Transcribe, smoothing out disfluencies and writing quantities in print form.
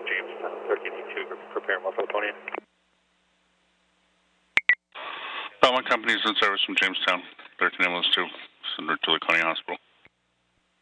Jamestown, 1382, prepare more for Laconia. Belmont Company is in service from Jamestown, 13 ambulance 2, send her to Laconia Hospital.